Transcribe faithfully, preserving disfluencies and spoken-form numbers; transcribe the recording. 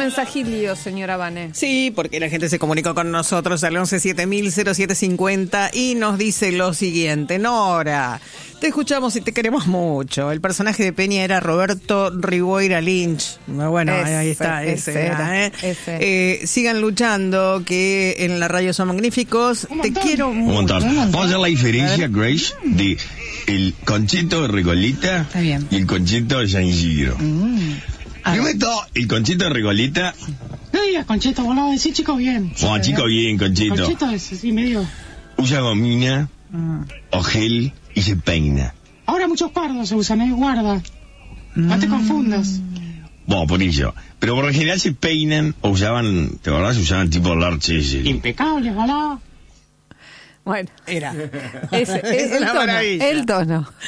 mensajillo, señora Vane. Sí, porque la gente se comunicó con nosotros al once siete mil cero siete cincuenta y nos dice lo siguiente. Nora, te escuchamos y te queremos mucho. El personaje de Peña era Roberto Riboira Lynch. Bueno, Ese, ahí está, ese, ese era, ¿eh? ese. Eh, sigan luchando, que en la radio son magníficos. Te quiero Un mucho. montón. Vamos a hacer la diferencia, Grace, de el conchito de Regolita bien. y el conchito de San Isidro. Mm. Primero todo, el conchito de Regolita. No digas Conchito, vos lo vas a decir chico bien. Bueno, chico, bien, conchito. Conchito es así medio. Usa gomina Mm. o gel y se peina. Ahora muchos pardos se usan, ¿eh? Guarda. No te confundas. Bueno, por eso. Pero por lo general se peinan o usaban, ¿te acordás? Usaban tipo Larche ese. Impecables, ojalá. Bueno, Era. ese, es el Una tono. maravilla. El tono.